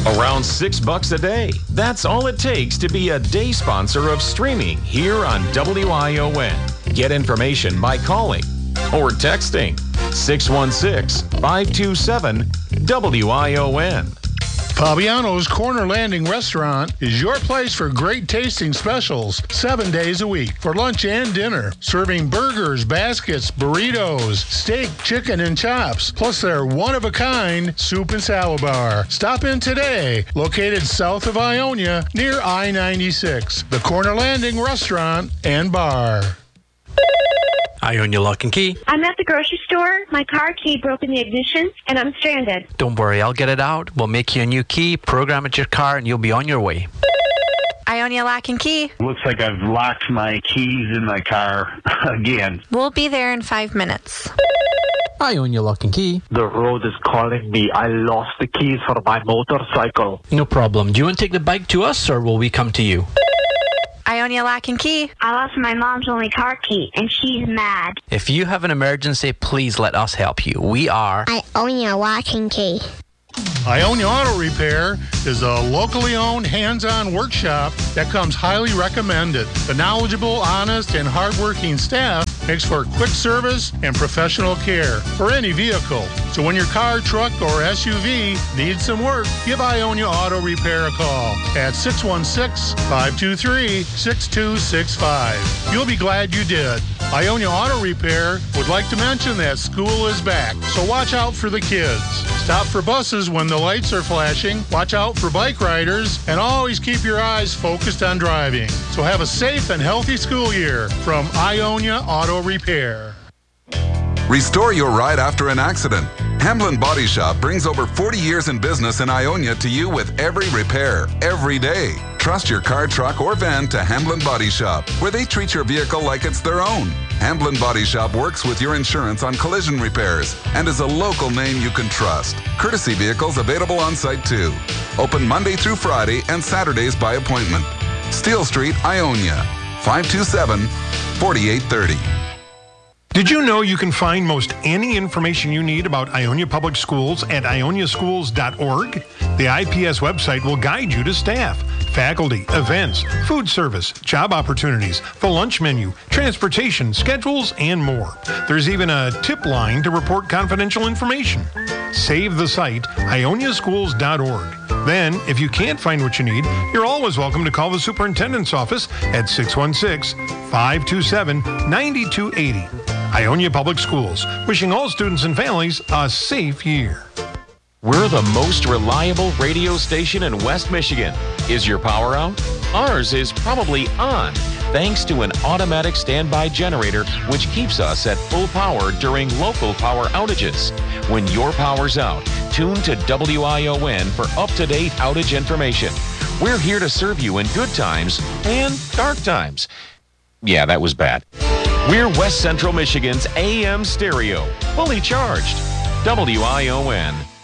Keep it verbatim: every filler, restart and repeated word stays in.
Around six bucks a day. That's all it takes to be a day sponsor of streaming here on W I O N. Get information by calling or texting six one six, five two seven, W I O N. Fabiano's Corner Landing Restaurant is your place for great tasting specials seven days a week for lunch and dinner. Serving burgers, baskets, burritos, steak, chicken, and chops, plus their one-of-a-kind soup and salad bar. Stop in today, located south of Ionia near I ninety-six. The Corner Landing Restaurant and Bar. Ionia Lock and Key. I'm at the grocery store. My car key broke in the ignition, and I'm stranded. Don't worry, I'll get it out. We'll make you a new key, program it to your car, and you'll be on your way. Ionia Lock and Key. Looks like I've locked my keys in my car again. We'll be there in five minutes. Ionia Lock and Key. The road is calling me. I lost the keys for my motorcycle. No problem. Do you want to take the bike to us, or will we come to you? Ionia Lock and Key. I lost my mom's only car key, and she's mad. If you have an emergency, please let us help you. We are Ionia Lock and Key. Ionia Auto Repair is a locally owned, hands-on workshop that comes highly recommended. The knowledgeable, honest, and hardworking staff makes for quick service and professional care for any vehicle. So when your car, truck, or S U V needs some work, give Ionia Auto Repair a call at six one six, five two three, six two six five. You'll be glad you did. Ionia Auto Repair would like to mention that school is back, so watch out for the kids. Stop for buses when the lights are flashing, watch out for bike riders, and always keep your eyes focused on driving. So have a safe and healthy school year from Ionia Auto Repair. Restore your ride after an accident. Hamblin Body Shop brings over forty years in business in Ionia to you with every repair, every day. Trust your car, truck, or van to Hamblin Body Shop, where they treat your vehicle like it's their own. Hamblin Body Shop works with your insurance on collision repairs and is a local name you can trust. Courtesy vehicles available on site too. Open Monday through Friday and Saturdays by appointment. Steel Street, Ionia, five two seven, four eight three zero. Did you know you can find most any information you need about Ionia Public Schools at ionia schools dot org? The I P S website will guide you to staff, faculty, events, food service, job opportunities, the lunch menu, transportation, schedules, and more. There's even a tip line to report confidential information. Save the site, ionia schools dot org. Then, if you can't find what you need, you're always welcome to call the superintendent's office at six one six, five two seven, nine two eight zero. Ionia Public Schools, wishing all students and families a safe year. We're the most reliable radio station in West Michigan. Is your power out? Ours is probably on, thanks to an automatic standby generator which keeps us at full power during local power outages. When your power's out, tune to W I O N for up-to-date outage information. We're here to serve you in good times and dark times. Yeah, that was bad. We're West Central Michigan's A M stereo, fully charged. W I O N.